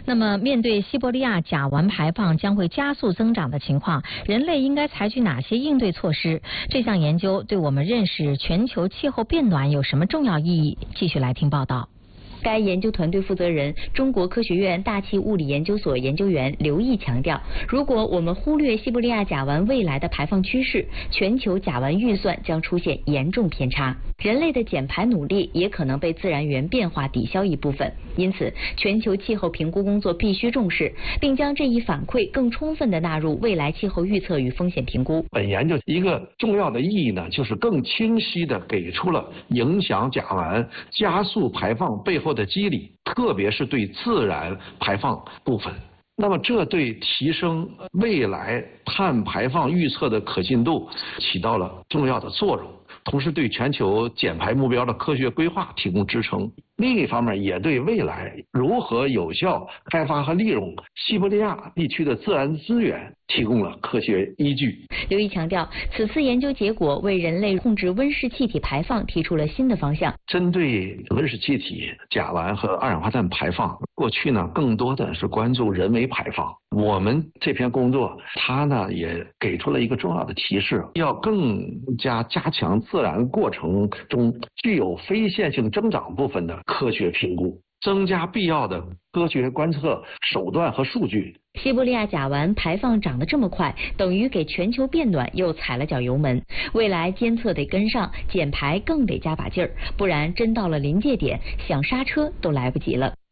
那么，面对西伯利亚甲烷排放将会加速增长的情况，人类应该采取哪些应对措施？这项研究对我们认识全球气候变暖有什么重要意义？继续来听报道。 该研究团队负责人、中国科学院大气物理研究所研究员刘毅强调，如果我们忽略西伯利亚甲烷未来的排放趋势，全球甲烷预算将出现严重偏差，人类的减排努力也可能被自然源变化抵消一部分。因此，全球气候评估工作必须重视，并将这一反馈更充分地纳入未来气候预测与风险评估。 本研究一个重要的意义呢，就是更清晰地给出了影响甲烷加速排放背后的机理，特别是对自然排放部分。那么这对提升未来碳排放预测的可信度起到了重要的作用，同时对全球减排目标的科学规划提供支撑。另一方面，也对未来如何有效开发和利用西伯利亚地区的自然资源提供了科学依据。 刘毅强调，此次研究结果为人类控制温室气体排放提出了新的方向。 针对温室气体、甲烷和二氧化碳排放，过去呢更多的是关注人为排放。我们这篇工作，它呢也给出了一个重要的提示，要更加加强自然过程中具有非线性增长部分的科学评估，增加必要的科学观测手段和数据。 西伯利亚甲烷排放涨得这么快，等于给全球变暖又踩了脚油门。未来监测得跟上，减排更得加把劲儿，不然真到了临界点，想刹车都来不及了。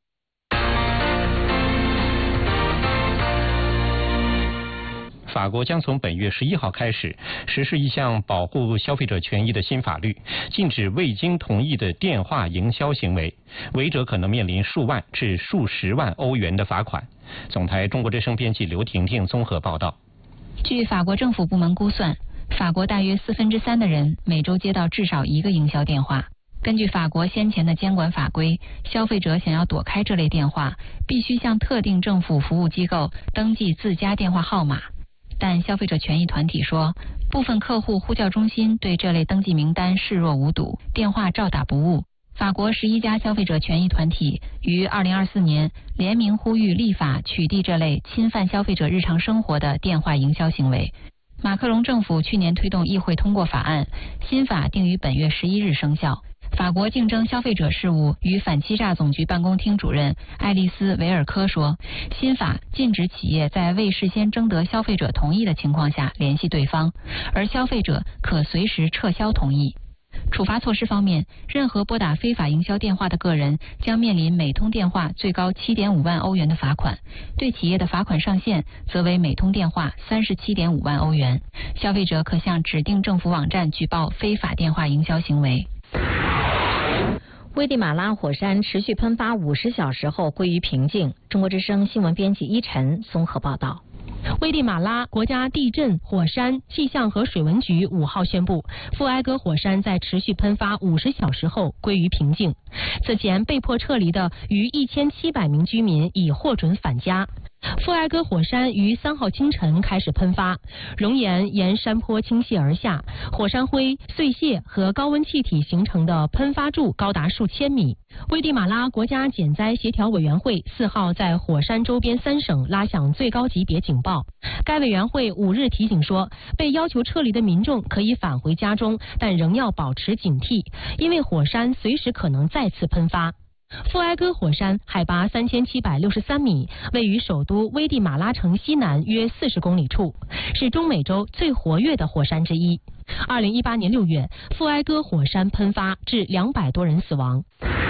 法国将从本月11号开始实施一项保护消费者权益的新法律，禁止未经同意的电话营销行为，违者可能面临数万至数十万欧元的罚款。总台中国之声编辑刘婷婷综合报道。 据法国政府部门估算，法国大约3%的人每周接到至少一个营销电话。根据法国先前的监管法规，消费者想要躲开这类电话，必须向特定政府服务机构登记自家电话号码。但消费者权益团体说，部分客户呼叫中心对这类登记名单视若无睹，电话照打不误。法国11家消费者权益团体于2024年联名呼吁立法取缔这类侵犯消费者日常生活的电话营销行为。马克龙政府去年推动议会通过法案，新法定于本月11日生效。法国竞争消费者事务与反欺诈总局办公厅主任爱丽丝·维尔科说，新法禁止企业在未事先征得消费者同意的情况下联系对方，而消费者可随时撤销同意。处罚措施方面，任何拨打非法营销电话的个人将面临每通电话最高7.5万欧元的罚款，对企业的罚款上限则为每通电话37.5万欧元。消费者可向指定政府网站举报非法电话营销行为。 危地马拉火山持续喷发50小时后归于平静。中国之声新闻编辑依晨综合报道。 危地马拉国家地震、火山、气象和水文局5号宣布，富埃戈火山在持续喷发50小时后归于平静。此前被迫撤离的逾1700名居民已获准返家。富埃戈火山于3号清晨开始喷发，熔岩沿山坡倾泻而下，火山灰、碎屑和高温气体形成的喷发柱高达数千米。危地马拉国家减灾协调委员会4号在火山周边3省拉响最高级别警报。该委员会5日提醒说，被要求撤离的民众可以返回家中，但仍要保持警惕，因为火山随时可能再次喷发。富埃戈火山海拔3763米，位于首都危地马拉城西南约40公里处，是中美洲最活跃的火山之一。2018年6月，富埃戈火山喷发，致200多人死亡。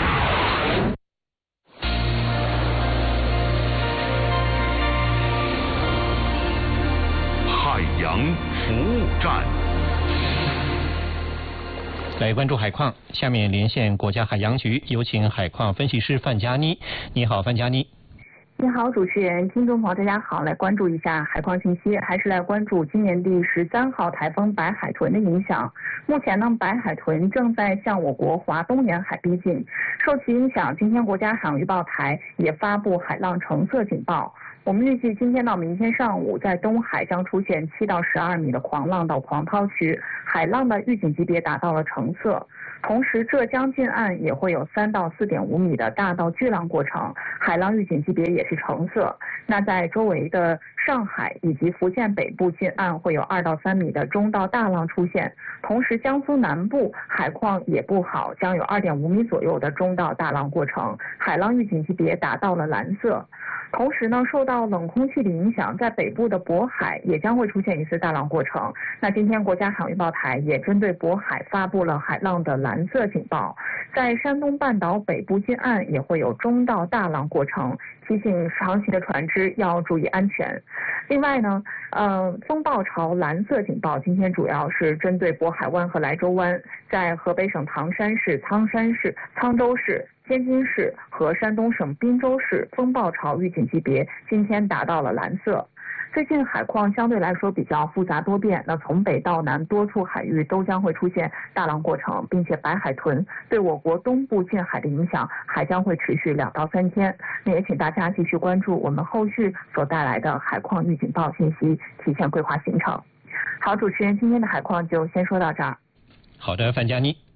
海洋服务站。 来关注海况，下面连线国家海洋局，有请海况分析师范佳妮。你好，范佳妮。 你好，主持人，听众朋友，大家好。来关注一下海况信息，还是来关注今年第13号台风白海豚的影响。目前呢，白海豚正在向我国华东沿海逼近，受其影响，今天国家海洋预报台也发布海浪橙色警报。我们预计今天到明天上午，在东海将出现7到12米的狂浪到狂涛区，海浪的预警级别达到了橙色。 同时，浙江近岸也会有3到4.5米的大到巨浪过程，海浪预警级别也是橙色。那在周围的上海以及福建北部近岸会有2到3米的中到大浪出现。同时，江苏南部海况也不好，将有2.5米左右的中到大浪过程，海浪预警级别达到了蓝色。同时呢，受到冷空气的影响，在北部的渤海也将会出现一次大浪过程。那今天国家海洋预报台也针对渤海发布了海浪的蓝色警报，在山东半岛北部近岸也会有中到大浪过程，提醒航行的船只要注意安全。另外呢，风暴潮蓝色警报今天主要是针对渤海湾和莱州湾，在河北省唐山市、苍山市、沧州市、天津市和山东省滨州市风暴潮预警级别今天达到了蓝色。最近海况相对来说比较复杂多变，那从北到南多处海域都将会出现大浪过程，并且白海豚对我国东部近海的影响还将会持续2到3天。那也请大家继续关注我们后续所带来的海况预警报信息，提前规划行程。好，主持人，今天的海况就先说到这儿。 好的，范佳妮。